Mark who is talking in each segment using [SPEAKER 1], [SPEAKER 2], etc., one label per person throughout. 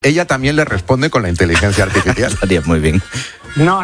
[SPEAKER 1] ella también le responde con la inteligencia artificial.
[SPEAKER 2] Estaría muy bien.
[SPEAKER 3] No.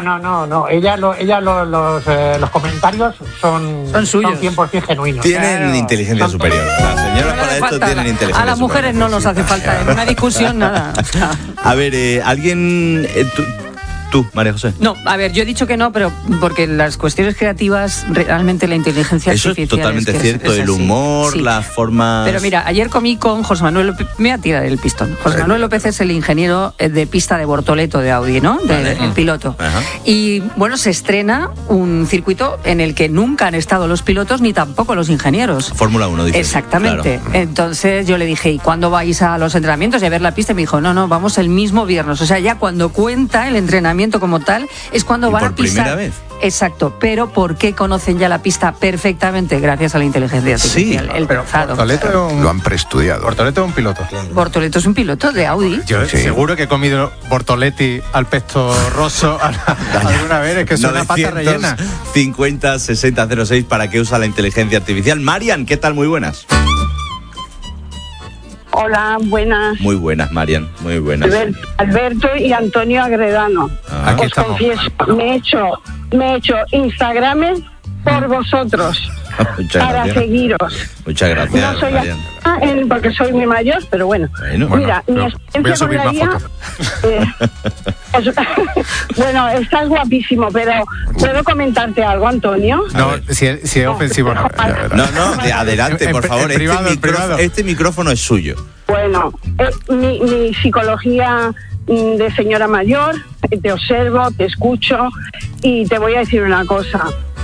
[SPEAKER 3] Los comentarios son suyos. Son 100% genuinos.
[SPEAKER 2] Tienen inteligencia superior. Las señoras para esto tienen inteligencia superior.
[SPEAKER 4] A las mujeres no nos hace falta en una discusión nada.
[SPEAKER 2] A ver, alguien... Tú, María José.
[SPEAKER 4] No, a ver, yo he dicho que no, pero porque las cuestiones creativas, realmente la inteligencia artificial...
[SPEAKER 2] Eso es totalmente cierto, el humor, sí. Las formas...
[SPEAKER 4] Pero mira, ayer comí con José Manuel López, me voy a tirar el pistón. José Manuel López es el ingeniero de pista de Bortoleto de Audi, ¿no? El piloto. Ajá. Y bueno, se estrena un circuito en el que nunca han estado los pilotos ni tampoco los ingenieros.
[SPEAKER 2] Fórmula 1, dice.
[SPEAKER 4] Exactamente.
[SPEAKER 2] Claro.
[SPEAKER 4] Entonces yo le dije, ¿y cuándo vais a los entrenamientos y a ver la pista? Y me dijo, no, vamos el mismo viernes. O sea, ya cuando cuenta el entrenamiento como tal, es cuando van a pisar.
[SPEAKER 2] ¿Por primera vez?
[SPEAKER 4] Exacto, pero ¿por qué conocen ya la pista perfectamente? Gracias a la inteligencia artificial.
[SPEAKER 5] Sí,
[SPEAKER 4] el trazado.
[SPEAKER 1] Lo han preestudiado.
[SPEAKER 5] Bortoleto es un piloto.
[SPEAKER 4] Bortoleto es un piloto de Audi.
[SPEAKER 5] Yo seguro que he comido Bortoletti al pesto rosso alguna vez, es que es una pata rellena.
[SPEAKER 2] 50 60 06, ¿para qué usa la inteligencia artificial? Marian, ¿qué tal? Muy buenas.
[SPEAKER 6] Hola, buenas.
[SPEAKER 2] Muy buenas, Marian, muy buenas.
[SPEAKER 6] Alberto y Antonio Agredano.
[SPEAKER 5] Aquí
[SPEAKER 6] Os
[SPEAKER 5] estamos.
[SPEAKER 6] confieso, me he hecho Instagrames por vosotros.
[SPEAKER 2] Muchas
[SPEAKER 6] para
[SPEAKER 2] gracias.
[SPEAKER 6] Seguiros.
[SPEAKER 2] Muchas gracias,
[SPEAKER 6] No soy
[SPEAKER 2] Marian.
[SPEAKER 6] porque soy muy mayor, pero bueno. Mira, mi experiencia con la IA... bueno, estás guapísimo, pero ¿puedo comentarte algo, Antonio?
[SPEAKER 5] No, si es ofensivo, no.
[SPEAKER 2] No, adelante, por favor. Este micrófono es suyo.
[SPEAKER 6] Bueno, mi psicología de señora mayor, te observo, te escucho y te voy a decir una cosa.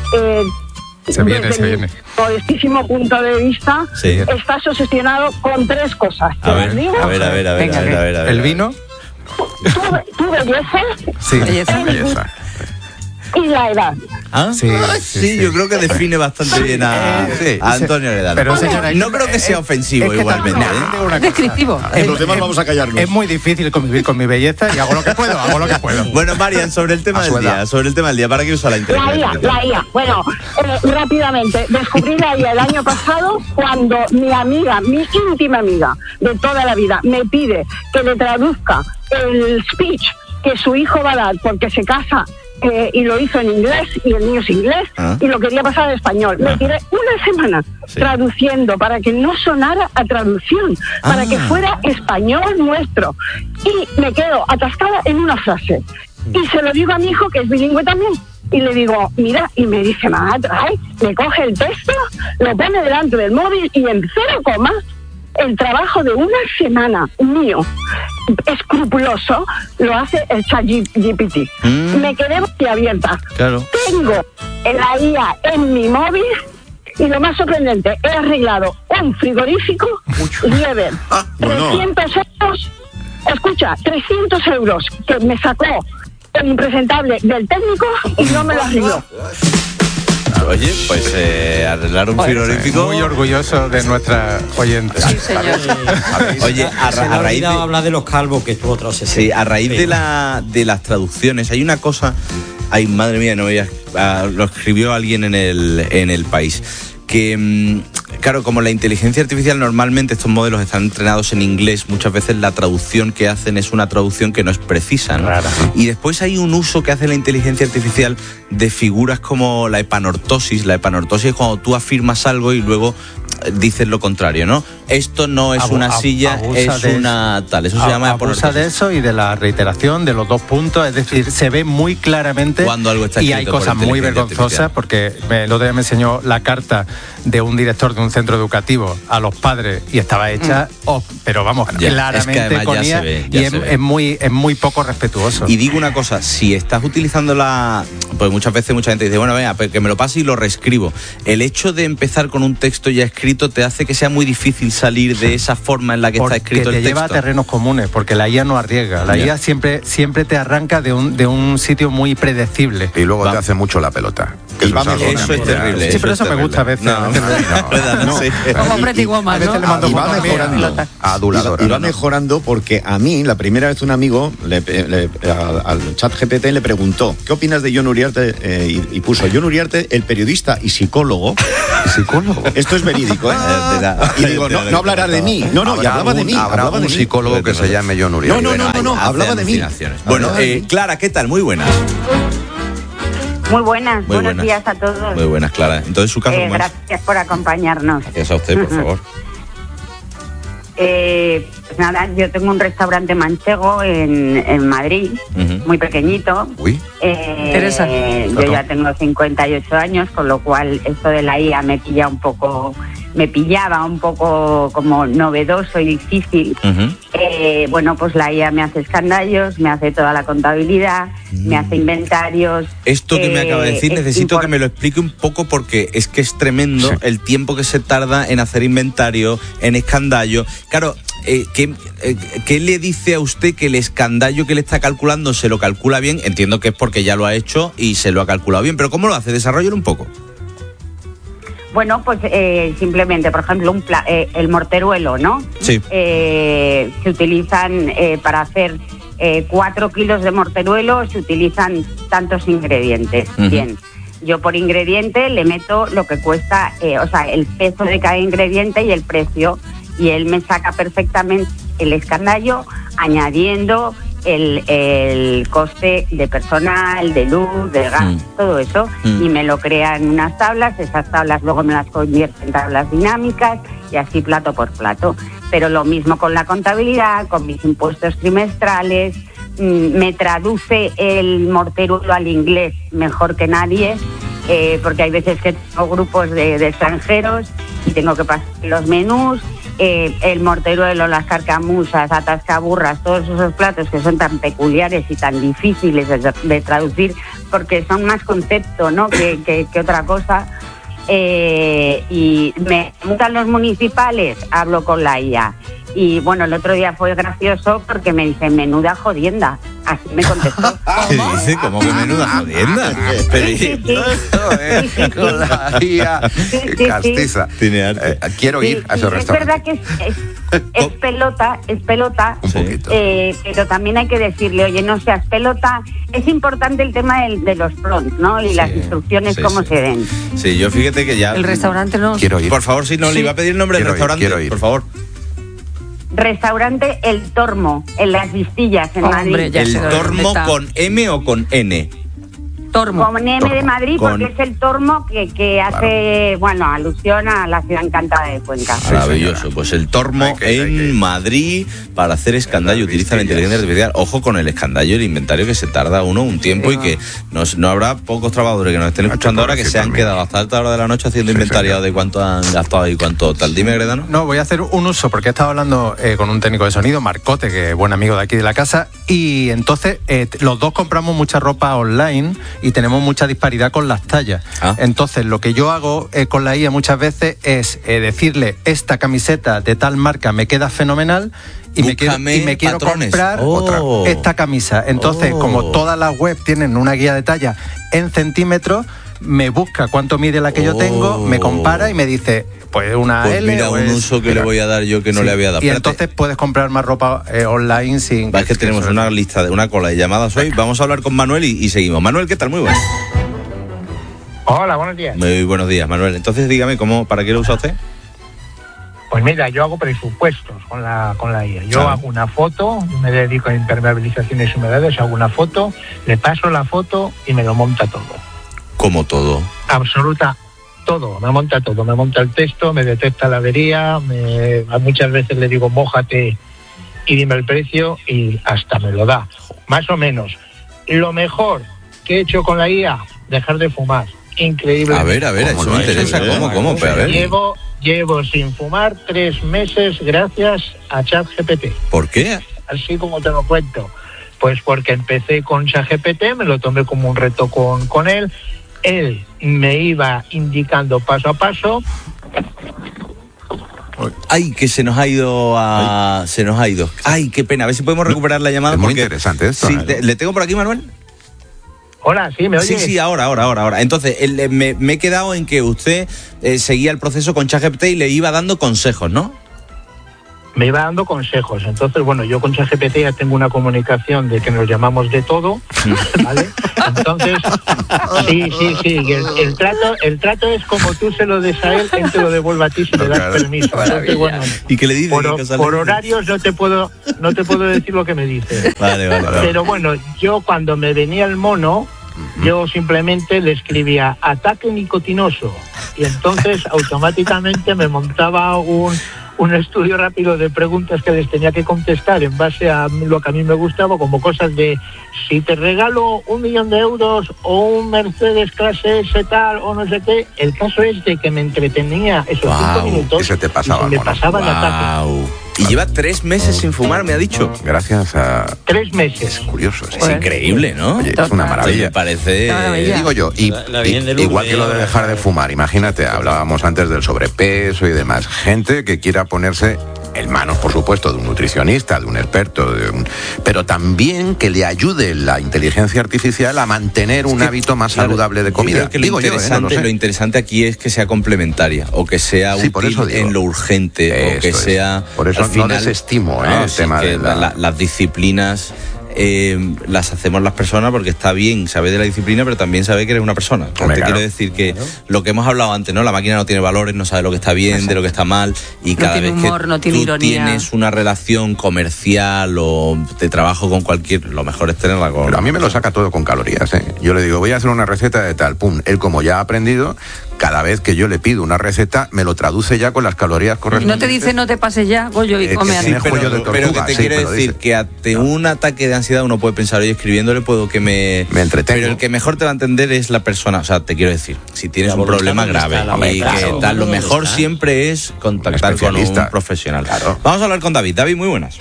[SPEAKER 5] Se viene.
[SPEAKER 6] Mi modestísimo punto de vista,
[SPEAKER 2] sí.
[SPEAKER 6] Estás obsesionado con 3 cosas.
[SPEAKER 2] A ver.
[SPEAKER 5] ¿El vino?
[SPEAKER 6] ¿Tu belleza?
[SPEAKER 5] Sí,
[SPEAKER 1] belleza.
[SPEAKER 6] Y la edad.
[SPEAKER 2] ¿Ah? Sí, yo creo que define bastante bien a Antonio Agredano.
[SPEAKER 5] Pero señora,
[SPEAKER 2] no creo que sea ofensivo igualmente.
[SPEAKER 4] Es descriptivo.
[SPEAKER 7] En los demás vamos a callarnos.
[SPEAKER 5] Es muy difícil convivir con mi belleza y hago lo que puedo.
[SPEAKER 2] Bueno, Marian, sobre el tema del día, ¿para qué usa la inteligencia?
[SPEAKER 6] La IA. Bueno, rápidamente, descubrí la IA el año pasado cuando mi íntima amiga de toda la vida, me pide que le traduzca el speech que su hijo va a dar porque se casa. Y lo hizo en inglés, y el niño es inglés, y lo quería pasar en español. Me tiré una semana traduciendo para que no sonara a traducción, para que fuera español nuestro. Y me quedo atascada en una frase. Y se lo digo a mi hijo, que es bilingüe también. Y le digo, mira, y me dice, mamá, me coge el texto, lo pone delante del móvil y en 0 comas, el trabajo de una semana mío, escrupuloso, lo hace el ChatGPT. Me quedé boquiabierta.
[SPEAKER 2] Claro.
[SPEAKER 6] Tengo la IA en mi móvil y lo más sorprendente, he arreglado un frigorífico Lieber. 300 euros, escucha, 300 euros que me sacó el impresentable del técnico y no me lo arregló.
[SPEAKER 2] Oye, pues arreglar un frigorífico.
[SPEAKER 5] Muy orgulloso de nuestra oyente.
[SPEAKER 4] Sí, señor.
[SPEAKER 2] Oye, a raíz de
[SPEAKER 7] hablar de los calvos, que estuvo otra sesión.
[SPEAKER 2] Sí, a raíz de las traducciones, hay una cosa. Ay, madre mía, no lo escribió alguien en el País. Que, claro, como la inteligencia artificial normalmente estos modelos están entrenados en inglés, muchas veces la traducción que hacen es una traducción que no es precisa, ¿no? Rara. Y después hay un uso que hace la inteligencia artificial de figuras como la epanortosis. La epanortosis es cuando tú afirmas algo y luego dices lo contrario, ¿no? Esto no es una silla, es una tal. Eso se llama epanortosis.
[SPEAKER 5] Abusa de eso y de la reiteración de los 2 puntos, es decir, se ve muy claramente
[SPEAKER 2] cuando algo está
[SPEAKER 5] y hay cosas muy vergonzosas, porque el otro día me enseñó la carta de un director de un centro educativo a los padres y estaba hecha, pero vamos, claramente con IA, y es muy poco respetuoso.
[SPEAKER 2] Y digo una cosa, si estás utilizando pues muchas veces mucha gente dice, bueno, venga, que me lo pase y lo reescribo. El hecho de empezar con un texto ya escrito te hace que sea muy difícil salir de esa forma en la que está escrito el texto.
[SPEAKER 5] Porque te lleva a terrenos comunes, porque la IA no arriesga. La IA siempre te arranca de un sitio muy predecible.
[SPEAKER 1] Y luego te hace mucho la pelota. Que
[SPEAKER 2] eso es terrible.
[SPEAKER 5] Sí, pero eso me gusta a veces.
[SPEAKER 4] Como Pretty Woman, ¿no?
[SPEAKER 7] Y va mejorando.
[SPEAKER 1] Aduladora.
[SPEAKER 7] Y va mejorando porque a mí, la primera vez un amigo al chat GPT le preguntó, ¿qué opinas de Jon Uriarte? Y puso, Jon Uriarte, el periodista y psicólogo.
[SPEAKER 1] ¿Psicólogo?
[SPEAKER 7] Esto es verídico, ¿eh? Y digo, no hablará de mí. No, y hablaba de mí.
[SPEAKER 1] Habrá un psicólogo que se llame Jon Uriarte.
[SPEAKER 7] No, hablaba de mí.
[SPEAKER 2] Bueno, Clara, ¿qué tal? Muy buenas.
[SPEAKER 6] Muy buenas, buenos días a todos.
[SPEAKER 2] Muy buenas, Clara. Entonces, su caso, ¿cómo es?
[SPEAKER 6] Gracias por acompañarnos.
[SPEAKER 2] Gracias a usted, por favor.
[SPEAKER 6] Pues nada, yo tengo un restaurante manchego en Madrid, muy pequeñito.
[SPEAKER 1] Uy.
[SPEAKER 4] Teresa.
[SPEAKER 6] Yo ya tengo 58 años, con lo cual esto de la IA me pillaba un poco como novedoso y difícil. Bueno, pues la IA me hace escandallos, me hace toda la contabilidad, me hace inventarios.
[SPEAKER 2] Esto que me acaba de decir, necesito que me lo explique un poco porque es que es tremendo el tiempo que se tarda en hacer inventario, en escandallo. Claro, ¿qué le dice a usted que el escandallo que le está calculando se lo calcula bien? Entiendo que es porque ya lo ha hecho y se lo ha calculado bien, pero ¿cómo lo hace? Desarrollalo un poco.
[SPEAKER 6] Bueno, pues simplemente, por ejemplo, el morteruelo, ¿no?
[SPEAKER 2] Sí.
[SPEAKER 6] Se utilizan para hacer 4 kilos de morteruelo, se utilizan tantos ingredientes. Bien. Yo por ingrediente le meto lo que cuesta, el peso de cada ingrediente y el precio, y él me saca perfectamente el escandallo añadiendo el coste de personal, de luz, de gas, todo eso, y me lo crea en unas tablas. Esas tablas luego me las convierte en tablas dinámicas y así plato por plato. Pero lo mismo con la contabilidad, con mis impuestos trimestrales. Me traduce el morteruelo al inglés mejor que nadie, porque hay veces que tengo grupos de extranjeros y tengo que pasar los menús. El morteruelo, las carcamusas, atascaburras, todos esos platos que son tan peculiares y tan difíciles de traducir porque son más concepto, ¿no? que otra cosa. Y me preguntan los municipales, hablo con la IA. Y bueno, el otro día fue gracioso porque me dice, menuda jodienda. Así me contestó.
[SPEAKER 2] ¿Qué dice? ¿Cómo que menuda jodienda?
[SPEAKER 1] Con la IA castiza.
[SPEAKER 2] Tiene arte.
[SPEAKER 1] Quiero ir a esos restaurantes.
[SPEAKER 6] Es verdad que es pelota.
[SPEAKER 1] Un poquito.
[SPEAKER 6] Pero también hay que decirle, oye, no seas pelota. Es importante el tema de los prompts, ¿no? Y las instrucciones, cómo se den.
[SPEAKER 2] Sí, yo fíjate que ya...
[SPEAKER 4] El restaurante no...
[SPEAKER 1] Quiero ir.
[SPEAKER 2] Por favor, si no, le iba a pedir el nombre del restaurante.
[SPEAKER 1] Quiero ir.
[SPEAKER 2] Por favor.
[SPEAKER 6] Restaurante El Tormo, en Las Vistillas, en Madrid.
[SPEAKER 2] ¿El Tormo con M o con N?
[SPEAKER 4] Tormo.
[SPEAKER 6] Con M de Madrid, porque es el Tormo que hace, alusión a la ciudad encantada de Cuenca.
[SPEAKER 2] Maravilloso. Pues el Tormo en Madrid para hacer escandallo utiliza la inteligencia artificial. Ojo con el escandallo, el inventario, que se tarda uno un tiempo y que no habrá pocos trabajadores que nos estén escuchando ahora que se han quedado hasta alta hora de la noche haciendo inventariado de cuánto han gastado y cuánto tal. Dime, Gredano.
[SPEAKER 5] No, voy a hacer un uso porque he estado hablando con un técnico de sonido, Marcote, que es buen amigo de aquí de la casa, y entonces los dos compramos mucha ropa online y tenemos mucha disparidad con las tallas. Entonces lo que yo hago con la IA muchas veces es decirle, esta camiseta de tal marca me queda fenomenal y me quiero comprar esta camisa. Entonces, como todas las webs tienen una guía de talla en centímetros, me busca cuánto mide la que yo tengo, me compara y me dice, pues una L.
[SPEAKER 2] Mira, un uso que le voy a dar yo que no le había dado.
[SPEAKER 5] Y entonces puedes comprar más ropa online sin...
[SPEAKER 2] Es que tenemos una lista de una cola de llamadas hoy. Vamos a hablar con Manuel y seguimos. Manuel, ¿qué tal? Muy bueno.
[SPEAKER 3] Hola, buenos días.
[SPEAKER 2] Muy buenos días, Manuel. Entonces, dígame, ¿para qué lo usa usted?
[SPEAKER 3] Pues mira, yo hago presupuestos con la IA. Yo hago una foto, me dedico a impermeabilizaciones y humedades, hago una foto, le paso la foto y me lo monta todo.
[SPEAKER 2] ¿Cómo todo?
[SPEAKER 3] Absoluta, todo, me monta todo. Me monta el texto, me detecta la avería, muchas veces le digo, mójate y dime el precio y hasta me lo da. Más o menos. Lo mejor que he hecho con la IA, dejar de fumar. Increíble.
[SPEAKER 2] A ver, eso me interesa. ¿Cómo? Pero a ver.
[SPEAKER 3] Llevo sin fumar 3 meses gracias a ChatGPT.
[SPEAKER 2] ¿Por qué?
[SPEAKER 3] Así como te lo cuento. Pues porque empecé con ChatGPT, me lo tomé como un reto con él. Él me iba indicando paso a paso.
[SPEAKER 2] Ay, que se nos ha ido. Ay, qué pena. A ver si podemos recuperar la llamada.
[SPEAKER 1] Es muy interesante esto.
[SPEAKER 2] Sí, ¿le tengo por aquí, Manuel?
[SPEAKER 3] Hola, ¿sí me oyes?
[SPEAKER 2] Sí, ahora. Entonces, me he quedado en que usted seguía el proceso con ChatGPT y le iba dando consejos, ¿no?
[SPEAKER 3] Me iba dando consejos. Entonces, bueno, yo con ChatGPT ya tengo una comunicación de que nos llamamos de todo, ¿vale? Entonces, sí. El trato es como tú se lo des a él te lo devuelve a ti si le das permiso. Entonces, bueno,
[SPEAKER 2] ¿y qué le dice?
[SPEAKER 3] Por horarios no te puedo decir lo que me dice.
[SPEAKER 2] Vale.
[SPEAKER 3] Pero bueno, yo cuando me venía el mono, yo simplemente le escribía ataque nicotinoso y entonces automáticamente me montaba un estudio rápido de preguntas que les tenía que contestar en base a lo que a mí me gustaba, como cosas de si te regalo 1 millón de euros o un Mercedes clase S tal o no sé qué. El caso es de que me entretenía esos 5 minutos
[SPEAKER 1] y se te pasaba,
[SPEAKER 3] me pasaba el ataque.
[SPEAKER 2] Y lleva 3 meses sin fumar, me ha dicho.
[SPEAKER 1] Gracias a...
[SPEAKER 3] 3 meses.
[SPEAKER 1] Es curioso.
[SPEAKER 2] Es increíble, ¿no?
[SPEAKER 1] Oye, es una maravilla.
[SPEAKER 2] Me parece...
[SPEAKER 1] Digo yo, igual que lo de dejar de fumar, imagínate, hablábamos antes del sobrepeso y demás. Gente que quiera ponerse en manos, por supuesto, de un nutricionista, de un experto, pero también que le ayude la inteligencia artificial a mantener un hábito más saludable de comida.
[SPEAKER 2] Lo interesante aquí es que sea complementaria o que sea útil en lo urgente o que sea...
[SPEAKER 1] Por eso no desestimo el tema de
[SPEAKER 2] las disciplinas. Las hacemos las personas porque está bien saber de la disciplina, pero también saber que eres una persona. Te quiero decir que lo que hemos hablado antes, ¿no? La máquina no tiene valores, no sabe lo que está bien, de lo que está mal, y cada vez que tú tienes una relación comercial o de trabajo con lo mejor es tenerla con...
[SPEAKER 1] Pero a mí me lo saca todo con calorías, ¿eh? Yo le digo, voy a hacer una receta de tal, pum. Él, como ya ha aprendido, cada vez que yo le pido una receta, me lo traduce ya con las calorías correspondientes.
[SPEAKER 4] No te dice, no te pases ya, Goyo, y come
[SPEAKER 1] antes.
[SPEAKER 2] Pero que te quiero decir que ante un ataque de ansiedad uno puede pensar, oye, escribiéndole puedo que me
[SPEAKER 1] entretengo.
[SPEAKER 2] Pero el que mejor te va a entender es la persona. O sea, te quiero decir, si tienes un problema grave y que tal, lo mejor siempre es contactar con un profesional. Claro. Vamos a hablar con David. David, muy buenas.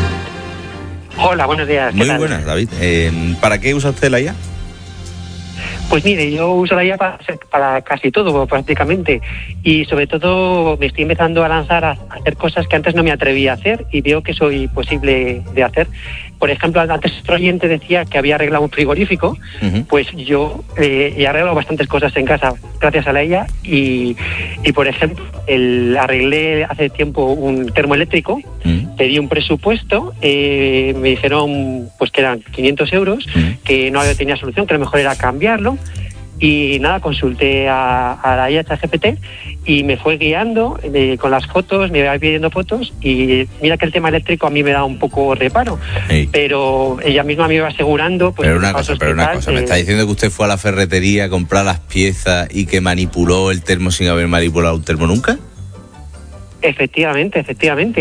[SPEAKER 8] Hola, buenos días.
[SPEAKER 2] Muy buenas, David. ¿Para qué usa usted la IA?
[SPEAKER 8] Pues mire, yo uso la IA para casi todo prácticamente, y sobre todo me estoy empezando a lanzar a hacer cosas que antes no me atrevía a hacer y veo que soy posible de hacer. Por ejemplo, antes otro oyente decía que había arreglado un frigorífico, pues yo he arreglado bastantes cosas en casa gracias a la IA y por ejemplo, arreglé hace tiempo un termoeléctrico, pedí un presupuesto, me dijeron pues que eran 500 euros, que no tenía solución, que lo mejor era cambiarlo. Y nada, consulté a la IA ChatGPT y me fue guiando con las fotos, me iba pidiendo fotos, y mira que el tema eléctrico a mí me da un poco reparo, pero ella misma me iba asegurando... Pues,
[SPEAKER 2] pero una cosa, me está diciendo que usted fue a la ferretería a comprar las piezas y que manipuló el termo sin haber manipulado un termo nunca.
[SPEAKER 8] Efectivamente.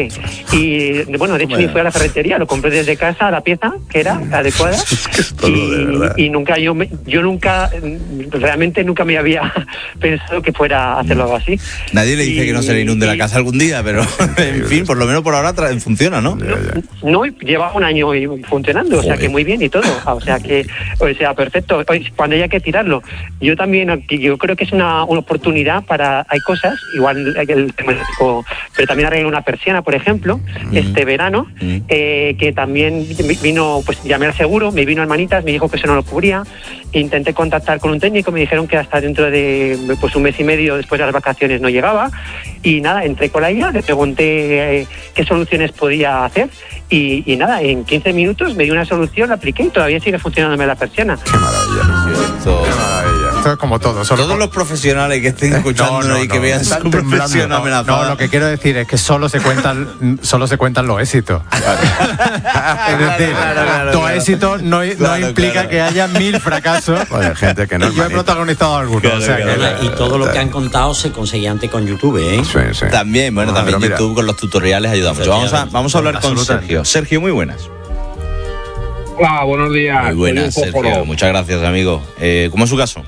[SPEAKER 8] Y bueno, de hecho ni fui a la ferretería, lo compré desde casa, la pieza que era adecuada. Y nunca yo realmente nunca me había pensado que fuera a hacerlo algo así.
[SPEAKER 2] Nadie le dice que no se le inunde la casa algún día, pero en fin, por lo menos por ahora funciona, ¿no?
[SPEAKER 8] No, lleva un año funcionando. Joder. O sea que muy bien y todo, perfecto. Cuando haya que tirarlo, yo creo que es una oportunidad para, hay cosas, igual el tema pero también arreglé una persiana, por ejemplo, este verano, que también vino, pues llamé al seguro, me vino en manitas, me dijo que eso no lo cubría, intenté contactar con un técnico, me dijeron que hasta dentro de pues 1 mes y medio después de las vacaciones no llegaba, y nada, entré con la IA, le pregunté qué soluciones podía hacer, y nada, en 15 minutos me dio una solución, la apliqué y todavía sigue funcionándome la persiana.
[SPEAKER 1] ¡Qué maravilla!
[SPEAKER 5] Esto es como todo.
[SPEAKER 2] Todos los profesionales que estén escuchando y que vean su profesión amenazada.
[SPEAKER 5] No, lo que quiero decir es que solo se cuentan los éxitos. Es decir, tu éxito no implica que haya 1000 fracasos.
[SPEAKER 1] Oye, gente que no.
[SPEAKER 5] Yo he protagonizado algunos.
[SPEAKER 9] Y todo lo que han contado se conseguía antes con YouTube, ¿eh?
[SPEAKER 1] Sí.
[SPEAKER 2] También, también YouTube con los tutoriales ayuda mucho. Vamos a hablar con Sergio. Sergio, muy buenas.
[SPEAKER 10] Hola, buenos días.
[SPEAKER 2] Muy buenas, Sergio. Muchas gracias, amigo. ¿Cómo es su caso?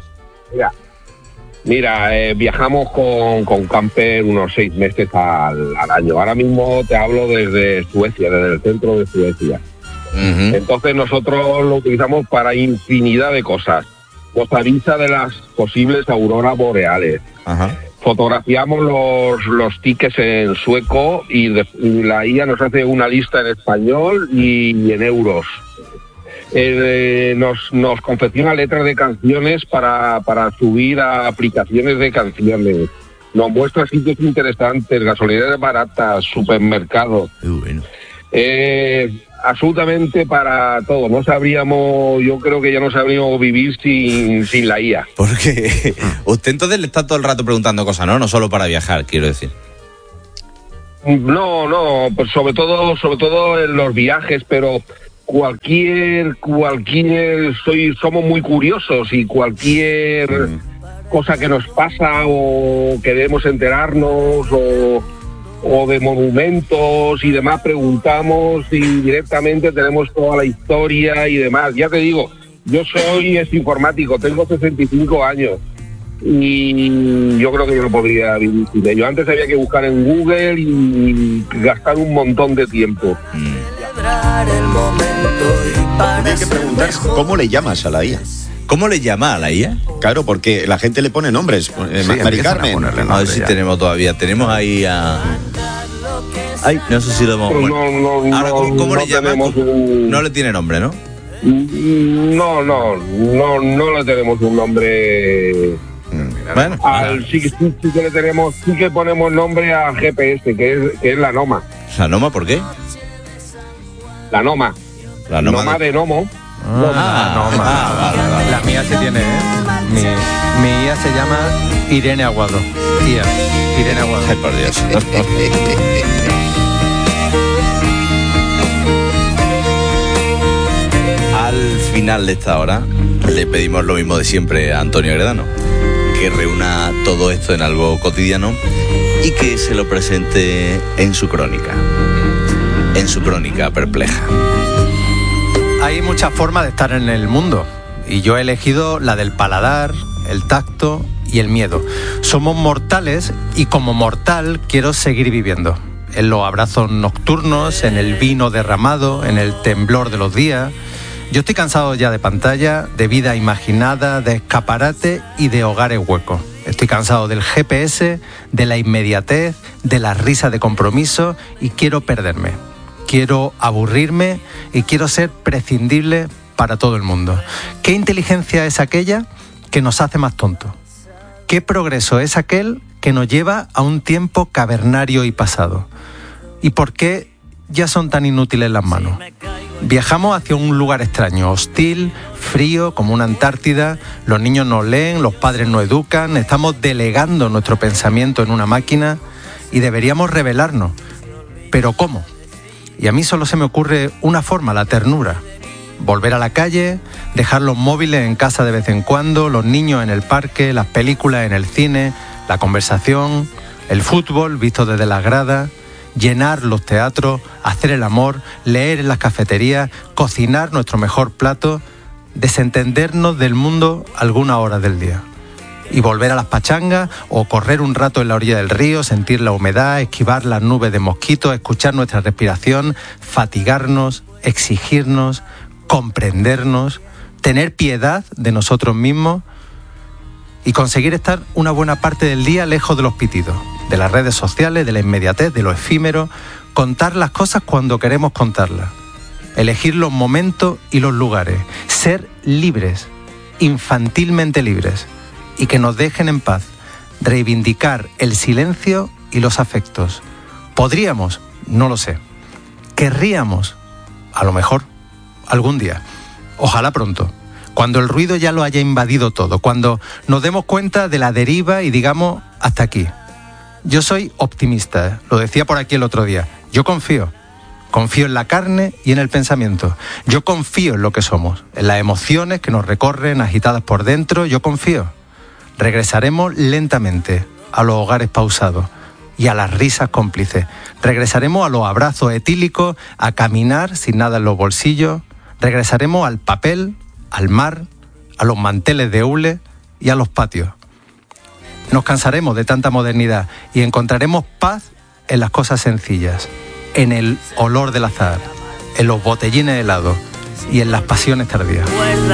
[SPEAKER 10] Mira, viajamos con camper unos 6 meses al año. Ahora mismo te hablo desde Suecia, desde el centro de Suecia. Entonces nosotros lo utilizamos para infinidad de cosas. Nos avisa de las posibles auroras boreales. Fotografiamos los tickets en sueco y la IA nos hace una lista en español y en euros. nos confecciona letras de canciones para subir a aplicaciones de canciones. Nos muestra sitios interesantes, gasolineras baratas, supermercados.
[SPEAKER 2] Bueno.
[SPEAKER 10] Absolutamente para todo. Yo creo que ya no sabríamos vivir sin la IA.
[SPEAKER 2] Porque usted entonces le está todo el rato preguntando cosas, ¿no? No solo para viajar, quiero decir.
[SPEAKER 10] No, pues sobre todo en los viajes, pero somos muy curiosos y cualquier cosa que nos pasa o queremos enterarnos o de monumentos y demás, preguntamos y directamente tenemos toda la historia y demás. Ya te digo, yo soy informático, tengo 65 años y yo creo que yo no podría vivir sin ello. Antes había que buscar en Google y gastar un montón de tiempo.
[SPEAKER 7] Hay que preguntar cómo le llamas a la IA.
[SPEAKER 2] ¿Cómo le llama a la IA?
[SPEAKER 7] Claro, porque la gente le pone nombres. Mari Carmen.
[SPEAKER 2] A ver si tenemos todavía. Tenemos ahí a... Ay, no sé si lo hemos... Bueno. Ahora, ¿cómo le llama? No le tiene nombre, ¿no?
[SPEAKER 10] No le tenemos un nombre.
[SPEAKER 2] Bueno,
[SPEAKER 10] sí que le tenemos, sí que ponemos nombre a GPS, que es la Noma.
[SPEAKER 2] ¿La Noma por qué?
[SPEAKER 10] La Noma.
[SPEAKER 2] La Noma
[SPEAKER 10] de Nomo.
[SPEAKER 5] Vale. La mía sí tiene, Mi IA se llama Irene Aguado. Irene Aguado.
[SPEAKER 2] Ay, por Dios. Al final de esta hora le pedimos lo mismo de siempre a Antonio Gredano, que reúna todo esto en algo cotidiano y que se lo presente en su crónica perpleja.
[SPEAKER 5] Hay muchas formas de estar en el mundo y yo he elegido la del paladar, el tacto y el miedo. Somos mortales y como mortal quiero seguir viviendo. En los abrazos nocturnos, en el vino derramado, en el temblor de los días. Yo estoy cansado ya de pantalla, de vida imaginada, de escaparate y de hogares huecos. Estoy cansado del GPS, de la inmediatez, de la risa de compromiso y quiero perderme. Quiero aburrirme y quiero ser prescindible para todo el mundo. ¿Qué inteligencia es aquella que nos hace más tontos? ¿Qué progreso es aquel que nos lleva a un tiempo cavernario y pasado? ¿Y por qué ya son tan inútiles las manos? Viajamos hacia un lugar extraño, hostil, frío, como una Antártida. Los niños no leen, los padres no educan. Estamos delegando nuestro pensamiento en una máquina y deberíamos rebelarnos. ¿Pero cómo? Y a mí solo se me ocurre una forma, la ternura. Volver a la calle, dejar los móviles en casa de vez en cuando, los niños en el parque, las películas en el cine, la conversación, el fútbol visto desde las gradas, llenar los teatros, hacer el amor, leer en las cafeterías, cocinar nuestro mejor plato, desentendernos del mundo alguna hora del día. Y volver a las pachangas o correr un rato en la orilla del río, sentir la humedad, esquivar las nubes de mosquitos, escuchar nuestra respiración, fatigarnos, exigirnos, comprendernos, tener piedad de nosotros mismos y conseguir estar una buena parte del día lejos de los pitidos, de las redes sociales, de la inmediatez, de lo efímero, contar las cosas cuando queremos contarlas, elegir los momentos y los lugares, ser libres, infantilmente libres, y que nos dejen en paz, reivindicar el silencio y los afectos. ¿Podríamos? No lo sé. ¿Querríamos? A lo mejor, algún día. Ojalá pronto. Cuando el ruido ya lo haya invadido todo, cuando nos demos cuenta de la deriva y digamos, hasta aquí. Yo soy optimista, lo decía por aquí el otro día. Yo confío en la carne y en el pensamiento. Yo confío en lo que somos, en las emociones que nos recorren agitadas por dentro. Yo confío. Regresaremos lentamente a los hogares pausados y a las risas cómplices. Regresaremos a los abrazos etílicos, a caminar sin nada en los bolsillos. Regresaremos al papel, al mar, a los manteles de hule y a los patios. Nos cansaremos de tanta modernidad y encontraremos paz en las cosas sencillas, en el olor del azahar, en los botellines helados y en las pasiones tardías.